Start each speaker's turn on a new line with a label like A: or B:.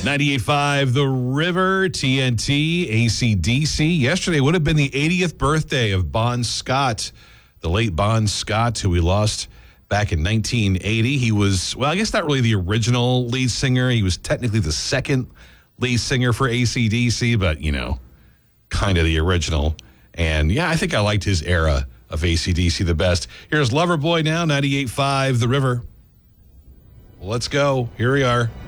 A: 98.5 The River, TNT, AC/DC. Yesterday would have been the 80th birthday of Bon Scott, the late Bon Scott, who we lost back in 1980. He was, well, I guess not really the original lead singer. He was technically the second lead singer for AC/DC, but, you know, kind of the original. And, yeah, I think I liked his era of AC/DC the best. Here's Loverboy now, 98.5 The River. Well, let's go. Here we are.